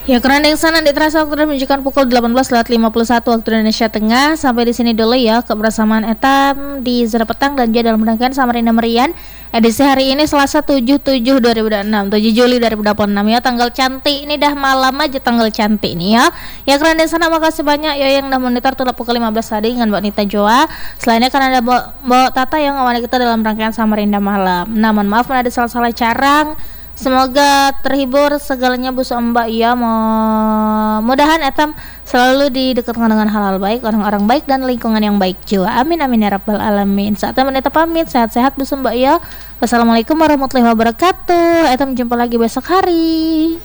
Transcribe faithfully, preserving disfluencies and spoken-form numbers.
Ya, kerana yang sana di terasa waktu sudah menunjukkan pukul delapan belas lewat lima puluh satu waktu Indonesia Tengah. Sampai di sini dulu ya kebersamaan etam di Zara Petang dan juga dalam rangkaian Samarinda Merian edisi hari ini Selasa tujuh tujuh dua ribu enam, tujuh Juli dua ribu dua puluh enam ya. Tanggal cantik ini dah malam aja tanggal cantik nih ya. Ya kerana di sana makasih banyak ya yang dah monitor tuh pukul lima belas tadi dengan Mbak Nita Joa. Selainnya karena ada Mbak Tata yang ngawani kita dalam rangkaian Samarinda malam. Nah, mohon maaf ada salah-salah carang. Semoga terhibur segalanya Bu Mbak ya. Mudahan etam selalu didekatkan dengan hal-hal baik, orang-orang baik dan lingkungan yang baik juga. Amin amin ya rabbal alamin. Saatnya meneta pamit, sehat-sehat Bu Mbak ya. Wassalamualaikum warahmatullahi wabarakatuh. Etam jumpa lagi besok hari.